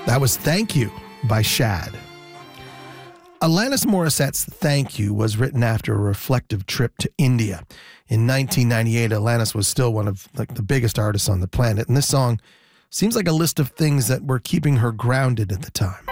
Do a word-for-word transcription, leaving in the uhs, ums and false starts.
That was Thank You by Shad. Alanis Morissette's Thank You was written after a reflective trip to India. In nineteen ninety-eight, Alanis was still one of like the biggest artists on the planet, and this song seems like a list of things that were keeping her grounded at the time.